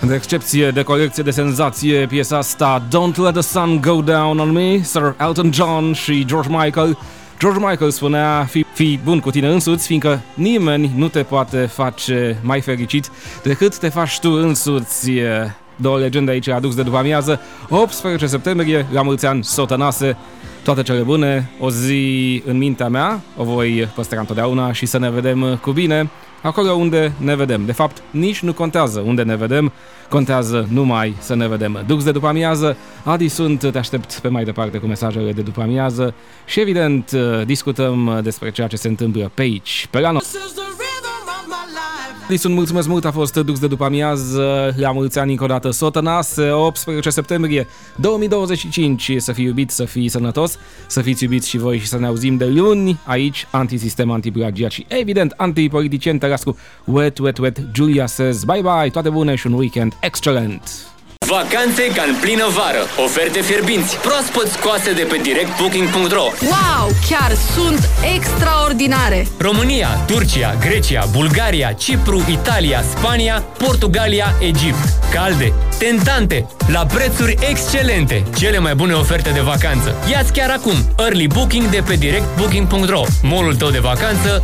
De excepție, de colecție, de senzație, piesa asta Don't Let the Sun Go Down on Me, Sir Elton John și George Michael. George Michael spunea, fii bun cu tine însuți, fiindcă nimeni nu te poate face mai fericit decât te faci tu însuți. Două legende aici adus de după amiază. 18 septembrie, la mulți ani, Sotănase, toate cele bune, o zi în mintea mea, o voi păstra întotdeauna și să ne vedem cu bine acolo unde ne vedem. De fapt, nici nu contează unde ne vedem, contează numai să ne vedem. Dux de după amiază, Adi sunt, te aștept pe mai departe cu mesajele de după amiază și evident discutăm despre ceea ce se întâmplă pe aici, pe la noi. Adi sunt, mulțumesc mult, a fost Dux de după amiază, la mulți ani încă o dată Sotănase, 18 septembrie 2025, să fii iubit, să fii sănătos, să fiți iubiți și voi și să ne auzim de luni aici, antisistem, antiplagiat și evident antipoliticieni. Tălascu, wet, wet, wet, Julia says bye bye, toate bune și un weekend excelent! Vacanțe ca în plină vară. Oferte fierbinți, proaspăt scoase de pe directbooking.ro. Wow, chiar sunt extraordinare! România, Turcia, Grecia, Bulgaria, Cipru, Italia, Spania, Portugalia, Egipt. Calde, tentante, la prețuri excelente. Cele mai bune oferte de vacanță. Ia-ți chiar acum Early Booking de pe directbooking.ro. Mall-ul tău de vacanță